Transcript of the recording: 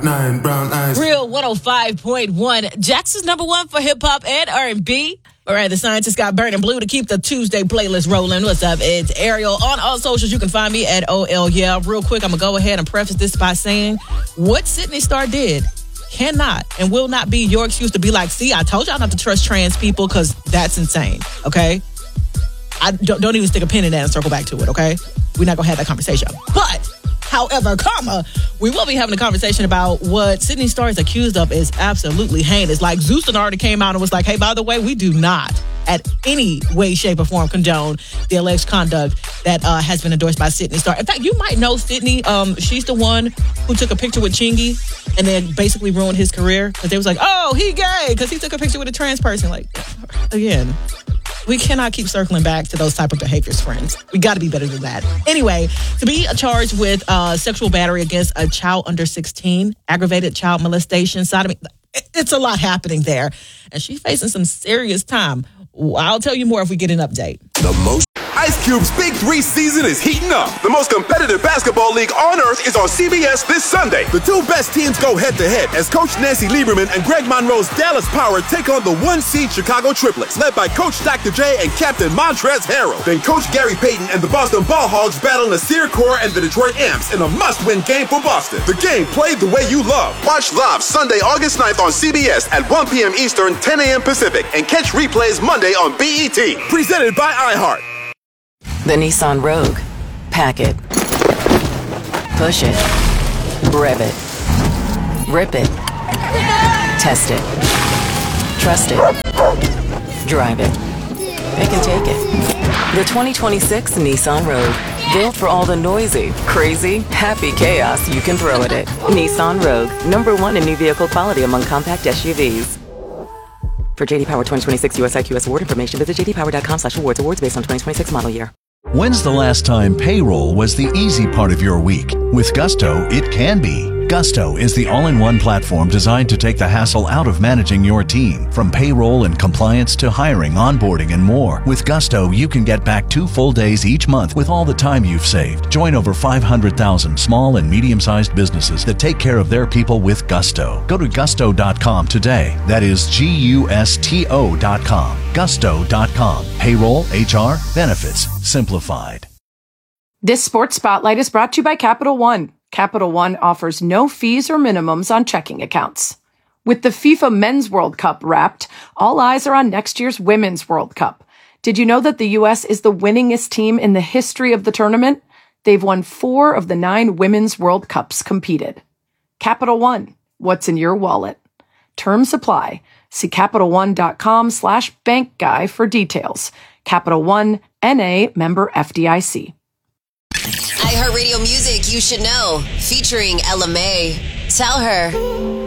Nine brown eyes. Real 105.1. Jackson's number one for hip hop and R&B. All right, the scientists got burning blue to keep the Tuesday playlist rolling. What's up? It's Ariel. On all socials, you can find me at OL. Yeah, real quick, I'm going to go ahead and preface this by saying what Sydney Star did cannot and will not be your excuse to be like, see, I told y'all not to trust trans people, because that's insane, okay? I don't even stick a pin in that and circle back to it, okay? We're not going to have that conversation. But, however, we will be having a conversation about what Sydney Star is accused of is absolutely heinous. Like, Zeus and already came out and was like, hey, by the way, we do not at any way, shape, or form condone the alleged conduct that has been endorsed by Sydney Star. In fact, you might know Sydney. She's the one who took a picture with Chingy and then basically ruined his career. Because they was like, oh, he gay because he took a picture with a trans person. Like, again, we cannot keep circling back to those type of behaviors, friends. We got to be better than that. Anyway, to be charged with sexual battery against a child under 16, aggravated child molestation, sodomy, it's a lot happening there. And she's facing some serious time. I'll tell you more if we get an update. Ice Cube's Big 3 season is heating up. The most competitive basketball league on earth is on CBS this Sunday. The two best teams go head-to-head as Coach Nancy Lieberman and Greg Monroe's Dallas Power take on the one-seed Chicago Triplets, led by Coach Dr. J and Captain Montrezl Harrell. Then Coach Gary Payton and the Boston Ball Hogs battle Nasir Kaur and the Detroit Imps in a must-win game for Boston. The game played the way you love. Watch live Sunday, August 9th on CBS at 1 p.m. Eastern, 10 a.m. Pacific, and catch replays Monday on BET. Presented by iHeart. The Nissan Rogue. Pack it. Push it. Rev it. Rip it. Test it. Trust it. Drive it. It can take it. The 2026 Nissan Rogue. Built for all the noisy, crazy, happy chaos you can throw at it. Nissan Rogue. #1 in new vehicle quality among compact SUVs. For JD Power 2026 US IQS award information, visit jdpower.com/awards. Awards based on 2026 model year. When's the last time payroll was the easy part of your week? With Gusto, it can be. Gusto is the all-in-one platform designed to take the hassle out of managing your team. From payroll and compliance to hiring, onboarding, and more. With Gusto, you can get back 2 full days each month with all the time you've saved. Join over 500,000 small and medium-sized businesses that take care of their people with Gusto. Go to gusto.com today. That is GUSTO.com. Gusto.com. Payroll, HR, benefits, simplified. This Sports Spotlight is brought to you by Capital One. Capital One offers no fees or minimums on checking accounts. With the FIFA Men's World Cup wrapped, all eyes are on next year's Women's World Cup. Did you know that the U.S. is the winningest team in the history of the tournament? They've won 4 of the 9 Women's World Cups competed. Capital One, what's in your wallet? Terms apply. See CapitalOne.com/bankguy for details. Capital One, N.A., member FDIC. iHeartRadio Music You Should Know, featuring Ella Mai. Tell her.